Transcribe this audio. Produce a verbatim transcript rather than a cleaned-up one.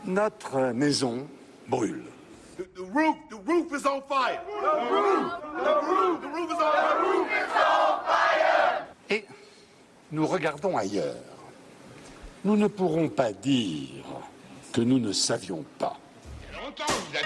Notre maison brûle. The, the roof, the roof is on fire. The roof, the roof, the roof is on fire. The roof is on fire. Et nous regardons ailleurs. Nous ne pourrons pas dire que nous ne savions pas.